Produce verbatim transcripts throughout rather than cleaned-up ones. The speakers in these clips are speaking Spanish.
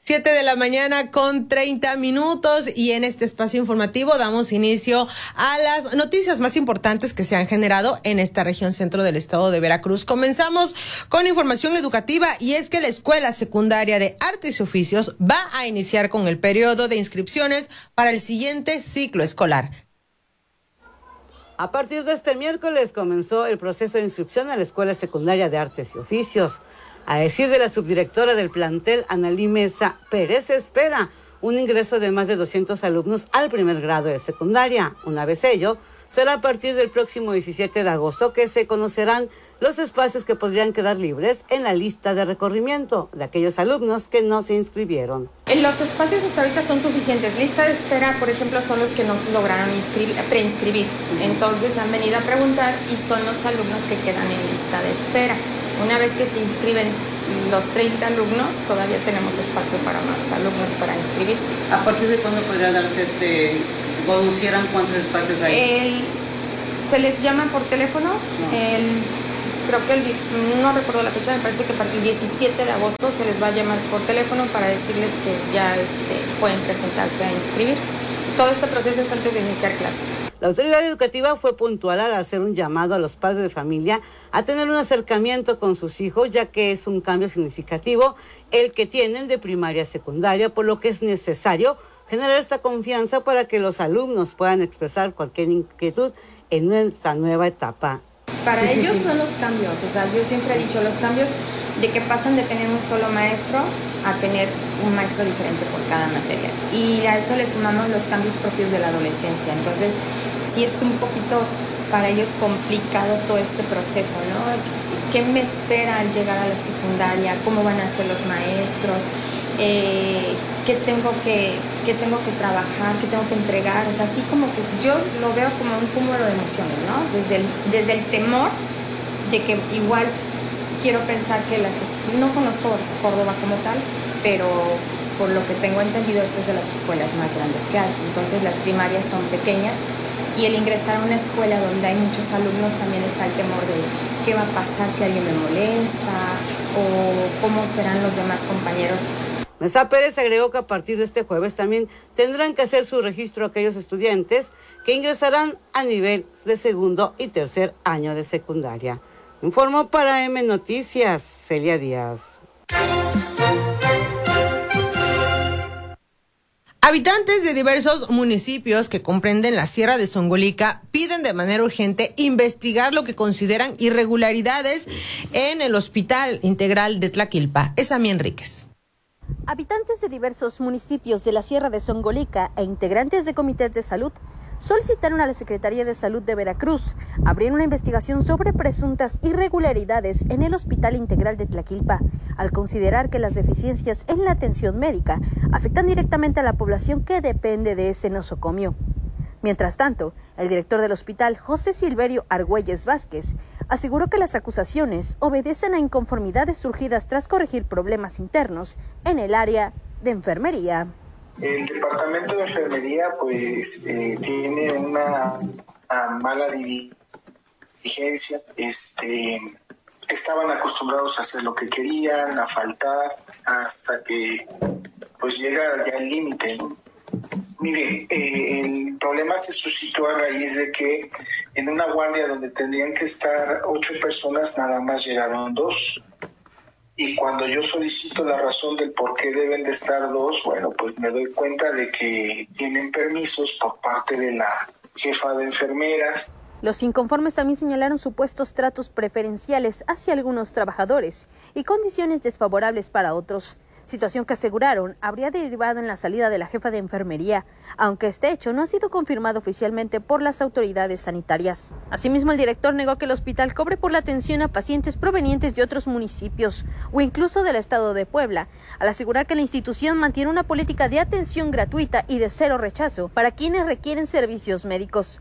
Siete de la mañana con treinta minutos y en este espacio informativo damos inicio a las noticias más importantes que se han generado en esta región centro del estado de Veracruz. Comenzamos con información educativa y es que la Escuela Secundaria de Artes y Oficios va a iniciar con el periodo de inscripciones para el siguiente ciclo escolar. A partir de este miércoles comenzó el proceso de inscripción a la Escuela Secundaria de Artes y Oficios. A decir de la subdirectora del plantel, Analí Mesa Pérez, se espera un ingreso de más de doscientos alumnos al primer grado de secundaria. Una vez ello, será a partir del próximo diecisiete de agosto que se conocerán los espacios que podrían quedar libres en la lista de recorrimiento de aquellos alumnos que no se inscribieron. Los espacios hasta ahorita son suficientes. Lista de espera, por ejemplo, son los que no se lograron inscribir, preinscribir. Entonces han venido a preguntar y son los alumnos que quedan en lista de espera. Una vez que se inscriben los treinta alumnos, todavía tenemos espacio para más alumnos para inscribirse. ¿A partir de cuándo podría darse este, conocieran cuántos espacios hay? El, se les llama por teléfono, no. el, creo que el, no recuerdo la fecha, me parece que para el diecisiete de agosto se les va a llamar por teléfono para decirles que ya este, pueden presentarse a inscribir. Todo este proceso es antes de iniciar clases. La autoridad educativa fue puntual al hacer un llamado a los padres de familia a tener un acercamiento con sus hijos, ya que es un cambio significativo el que tienen de primaria a secundaria, por lo que es necesario generar esta confianza para que los alumnos puedan expresar cualquier inquietud en esta nueva etapa. Para sí, ellos sí, sí. son los cambios, o sea, yo siempre he dicho los cambios de que pasan de tener un solo maestro a tener un maestro diferente por cada materia. Y a eso le sumamos los cambios propios de la adolescencia. Entonces, sí es un poquito para ellos complicado todo este proceso, ¿no? ¿Qué me espera al llegar a la secundaria? ¿Cómo van a ser los maestros? Eh, ¿qué tengo que, qué tengo que trabajar? ¿Qué tengo que entregar? O sea, así como que yo lo veo como un cúmulo de emociones, ¿no? Desde el, desde el temor de que igual quiero pensar que las... No conozco Córdoba como tal, pero por lo que tengo entendido, esta es de las escuelas más grandes que hay. Entonces, las primarias son pequeñas y el ingresar a una escuela donde hay muchos alumnos también está el temor de qué va a pasar si alguien me molesta o cómo serán los demás compañeros. Mesa Pérez agregó que a partir de este jueves también tendrán que hacer su registro aquellos estudiantes que ingresarán a nivel de segundo y tercer año de secundaria. Informó para M Noticias, Celia Díaz. Habitantes de diversos municipios que comprenden la Sierra de Songolica piden de manera urgente investigar lo que consideran irregularidades en el Hospital Integral de Tlaquilpa. Es Ami Enríquez. Habitantes de diversos municipios de la Sierra de Songolica e integrantes de comités de salud solicitaron a la Secretaría de Salud de Veracruz abrir una investigación sobre presuntas irregularidades en el Hospital Integral de Tlaquilpa, al considerar que las deficiencias en la atención médica afectan directamente a la población que depende de ese nosocomio. Mientras tanto, el director del hospital, José Silverio Argüelles Vázquez, aseguró que las acusaciones obedecen a inconformidades surgidas tras corregir problemas internos en el área de enfermería. El departamento de enfermería pues eh, tiene una, una mala dirigencia, este, estaban acostumbrados a hacer lo que querían, a faltar, hasta que pues llega ya el límite, ¿no? Mire, eh, el problema se suscitó a raíz de que en una guardia donde tendrían que estar ocho personas, nada más llegaron dos. Y cuando yo solicito la razón del por qué deben de estar dos, bueno, pues me doy cuenta de que tienen permisos por parte de la jefa de enfermeras. Los inconformes también señalaron supuestos tratos preferenciales hacia algunos trabajadores y condiciones desfavorables para otros, situación que aseguraron habría derivado en la salida de la jefa de enfermería, aunque este hecho no ha sido confirmado oficialmente por las autoridades sanitarias. Asimismo, el director negó que el hospital cobre por la atención a pacientes provenientes de otros municipios o incluso del estado de Puebla, al asegurar que la institución mantiene una política de atención gratuita y de cero rechazo para quienes requieren servicios médicos.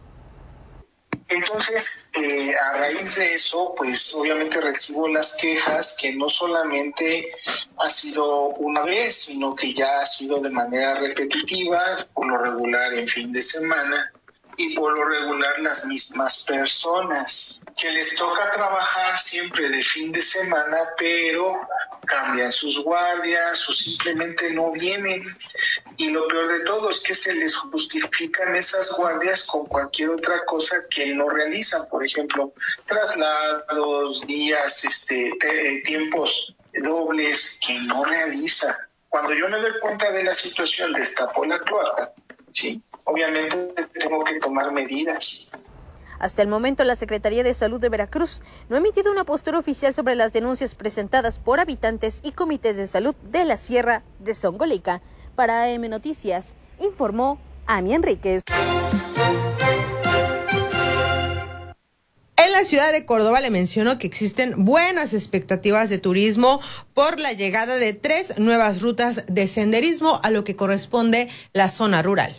Entonces, eh, a raíz de eso, pues obviamente recibo las quejas que no solamente ha sido una vez, sino que ya ha sido de manera repetitiva, por lo regular en fin de semana, y por lo regular las mismas personas, que les toca trabajar siempre de fin de semana, pero cambian sus guardias o simplemente no vienen. Y lo peor de todo es que se les justifican esas guardias con cualquier otra cosa que no realizan. Por ejemplo, traslados, días, este, te, tiempos dobles que no realizan. Cuando yo me doy cuenta de la situación, destapo la cloaca, ¿sí? Obviamente tengo que tomar medidas. Hasta el momento, la Secretaría de Salud de Veracruz no ha emitido una postura oficial sobre las denuncias presentadas por habitantes y comités de salud de la Sierra de Songolica. Para A M Noticias, informó Ami Enríquez. En la ciudad de Córdoba le menciono que existen buenas expectativas de turismo por la llegada de tres nuevas rutas de senderismo a lo que corresponde la zona rural.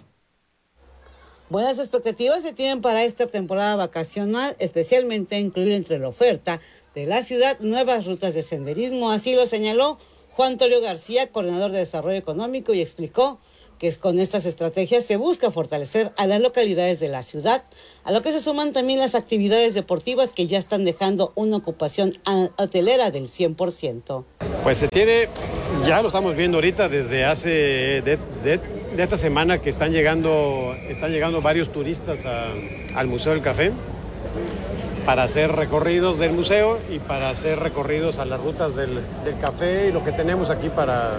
Buenas expectativas se tienen para esta temporada vacacional, especialmente incluir entre la oferta de la ciudad nuevas rutas de senderismo. Así lo señaló Juan Torio García, coordinador de Desarrollo Económico, y explicó que con estas estrategias se busca fortalecer a las localidades de la ciudad, a lo que se suman también las actividades deportivas que ya están dejando una ocupación hotelera del cien por ciento. Pues se tiene, ya lo estamos viendo ahorita desde hace, de, de, de esta semana que están llegando, están llegando varios turistas a, al Museo del Café para hacer recorridos del museo y para hacer recorridos a las rutas del, del café y lo que tenemos aquí para,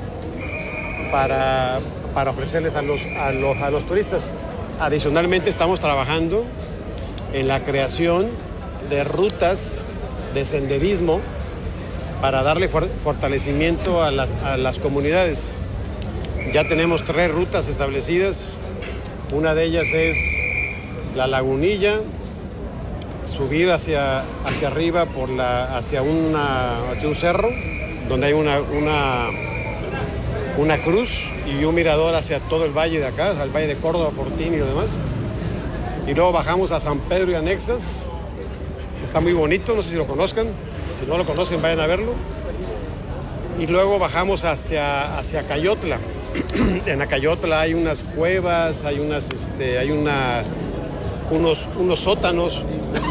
para, para ofrecerles a los, a, los, a los turistas. Adicionalmente estamos trabajando en la creación de rutas de senderismo para darle for, fortalecimiento a, la, a las comunidades. Ya tenemos tres rutas establecidas. Una de ellas es la Lagunilla, subir hacia, hacia arriba por la, hacia, una, hacia un cerro donde hay una, una, una cruz y un mirador hacia todo el valle de acá, al valle de Córdoba, Fortín y lo demás. Y luego bajamos a San Pedro y Anexas. Está muy bonito, no sé si lo conozcan. Si no lo conocen, vayan a verlo. Y luego bajamos hacia, hacia Cayotla. En Acayotla hay unas cuevas, hay unas, este, hay una, unos, unos sótanos,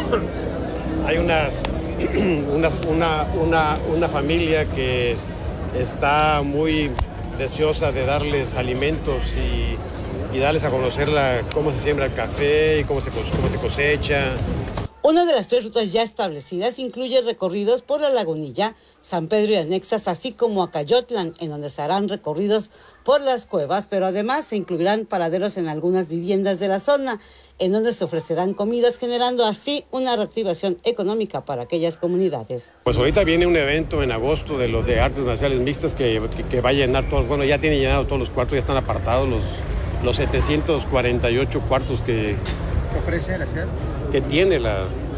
hay unas, unas una, una, una familia que está muy deseosa de darles alimentos y, y darles a conocer la, cómo se siembra el café y cómo se, cómo se cosecha. Una de las tres rutas ya establecidas incluye recorridos por la Lagunilla, San Pedro y Anexas, así como Acayotlan, en donde se harán recorridos por las cuevas, pero además se incluirán paraderos en algunas viviendas de la zona, en donde se ofrecerán comidas, generando así una reactivación económica para aquellas comunidades. Pues ahorita viene un evento en agosto de los de artes marciales mixtas que, que, que va a llenar todos, bueno, ya tiene llenado todos los cuartos, ya están apartados los, los setecientos cuarenta y ocho cuartos que, ¿Qué ofrece la ciudad? que tiene la,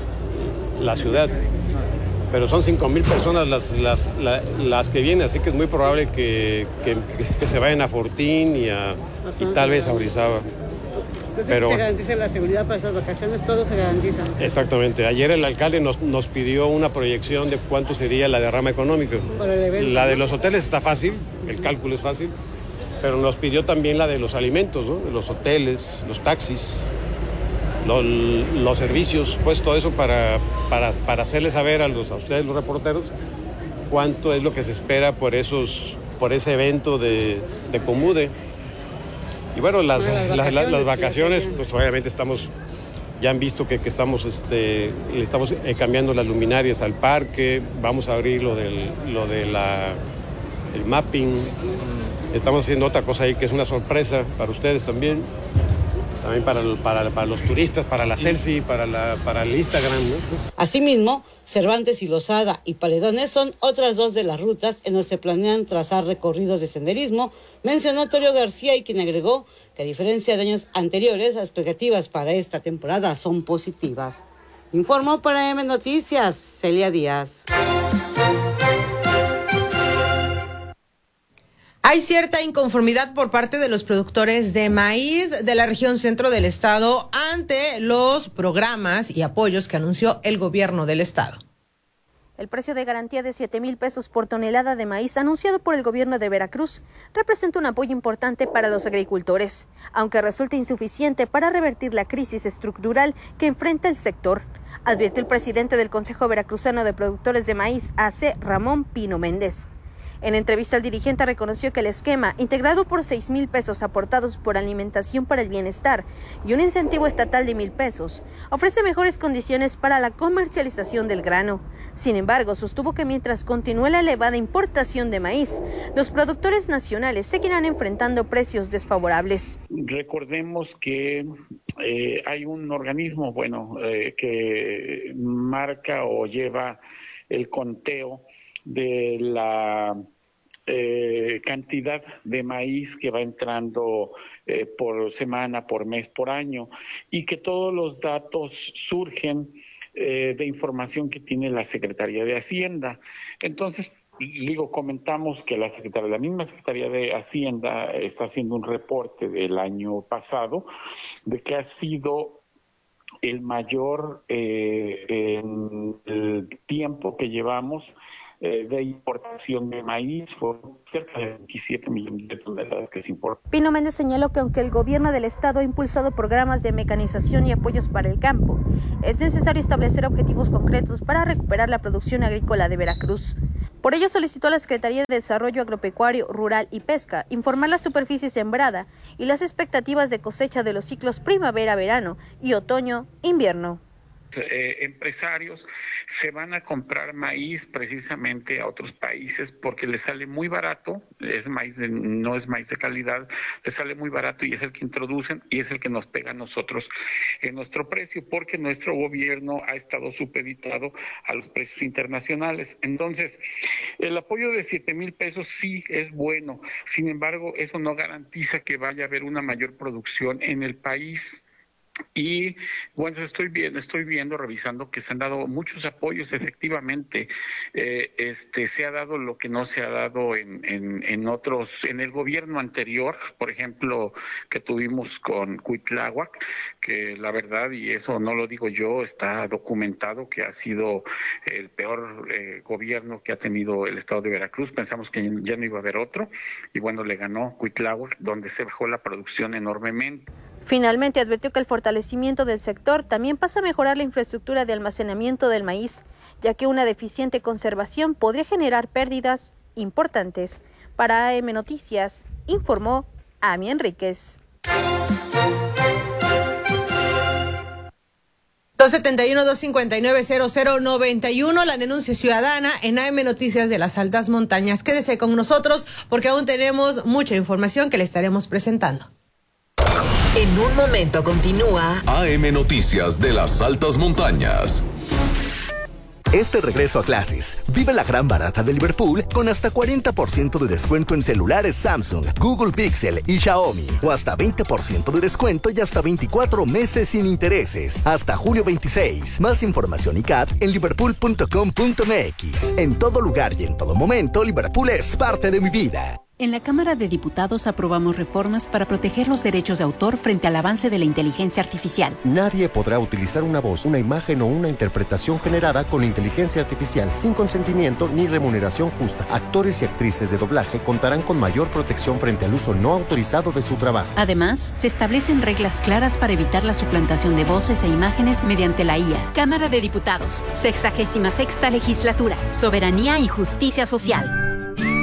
la ciudad. Pero son cinco mil personas las, las, las, las que vienen, así que es muy probable que, que, que se vayan a Fortín y, a, y tal vez a Orizaba. Entonces, pero se garantiza la seguridad para esas vacaciones, todo se garantiza. Exactamente. Ayer el alcalde nos, nos pidió una proyección de cuánto sería la derrama económica. Para el evento, la de ¿no? los hoteles está fácil, el cálculo es fácil, pero nos pidió también la de los alimentos, ¿no? Los hoteles, los taxis, los, los servicios, pues todo eso para, para, para hacerles saber a, los, a ustedes, los reporteros, cuánto es lo que se espera por, esos, por ese evento de, de Comude. Y bueno, las, bueno, las vacaciones, las, las vacaciones pues obviamente estamos, ya han visto que, que estamos, este, le estamos eh, cambiando las luminarias al parque, vamos a abrir lo del, lo de la, el mapping, estamos haciendo otra cosa ahí que es una sorpresa para ustedes también, también para, para, para los turistas, para la selfie, para, la, para el Instagram, ¿no? Asimismo, Cervantes y Losada y Paledones son otras dos de las rutas en donde se planean trazar recorridos de senderismo, mencionó Torio García, y quien agregó que a diferencia de años anteriores, las expectativas para esta temporada son positivas. Informó para M Noticias, Celia Díaz. Hay cierta inconformidad por parte de los productores de maíz de la región centro del estado ante los programas y apoyos que anunció el gobierno del estado. El precio de garantía de siete mil pesos por tonelada de maíz anunciado por el gobierno de Veracruz representa un apoyo importante para los agricultores, aunque resulta insuficiente para revertir la crisis estructural que enfrenta el sector, advirtió el presidente del Consejo Veracruzano de Productores de Maíz, A C, Ramón Pino Méndez. En entrevista, el dirigente reconoció que el esquema, integrado por seis mil pesos aportados por Alimentación para el Bienestar y un incentivo estatal de mil pesos, ofrece mejores condiciones para la comercialización del grano. Sin embargo, sostuvo que mientras continúe la elevada importación de maíz, los productores nacionales seguirán enfrentando precios desfavorables. Recordemos que eh, hay un organismo, bueno, eh, que marca o lleva el conteo de la eh, cantidad de maíz que va entrando eh, por semana, por mes, por año, y que todos los datos surgen eh, de información que tiene la Secretaría de Hacienda. Entonces, digo, comentamos que la Secretaría, la misma Secretaría de Hacienda está haciendo un reporte del año pasado de que ha sido el mayor eh, en el tiempo que llevamos eh, de importación de maíz, fue cerca de veintisiete millones de toneladas que se importan. Pino Méndez señaló que aunque el gobierno del estado ha impulsado programas de mecanización y apoyos para el campo, es necesario establecer objetivos concretos para recuperar la producción agrícola de Veracruz. Por ello solicitó a la Secretaría de Desarrollo Agropecuario, Rural y Pesca informar la superficie sembrada y las expectativas de cosecha de los ciclos primavera-verano y otoño-invierno. Eh, empresarios se van a comprar maíz precisamente a otros países porque les sale muy barato, es maíz de, no es maíz de calidad, les sale muy barato y es el que introducen y es el que nos pega a nosotros en nuestro precio, porque nuestro gobierno ha estado supeditado a los precios internacionales. Entonces, el apoyo de siete mil pesos sí es bueno, sin embargo, eso no garantiza que vaya a haber una mayor producción en el país. Y bueno, estoy viendo, estoy viendo, revisando que se han dado muchos apoyos, efectivamente, eh, este, se ha dado lo que no se ha dado en, en, en otros, en el gobierno anterior, por ejemplo, que tuvimos con Cuitláhuac, que la verdad, y eso no lo digo yo, está documentado que ha sido el peor eh, gobierno que ha tenido el estado de Veracruz. Pensamos que ya no iba a haber otro, y bueno, le ganó Cuitláhuac, donde se bajó la producción enormemente. Finalmente, advirtió que el fortalecimiento del sector también pasa a mejorar la infraestructura de almacenamiento del maíz, ya que una deficiente conservación podría generar pérdidas importantes. Para A M Noticias, informó Ami Enríquez. dos setenta y uno, dos cincuenta y nueve, cero cero noventa y uno, la denuncia ciudadana en A M Noticias de las Altas Montañas. Quédese con nosotros porque aún tenemos mucha información que le estaremos presentando. En un momento continúa A M Noticias de las Altas Montañas. Este regreso a clases, vive la gran barata de Liverpool con hasta cuarenta por ciento de descuento en celulares Samsung, Google Pixel y Xiaomi. O hasta veinte por ciento de descuento y hasta veinticuatro meses sin intereses. Hasta julio veintiséis. Más información y C A D en liverpool punto com punto m x. En todo lugar y en todo momento, Liverpool es parte de mi vida. En la Cámara de Diputados aprobamos reformas para proteger los derechos de autor frente al avance de la inteligencia artificial. Nadie podrá utilizar una voz, una imagen o una interpretación generada con inteligencia artificial sin consentimiento ni remuneración justa. Actores y actrices de doblaje contarán con mayor protección frente al uso no autorizado de su trabajo. Además, se establecen reglas claras para evitar la suplantación de voces e imágenes mediante la I A. Cámara de Diputados, sexagésima sexta legislatura, soberanía y justicia social.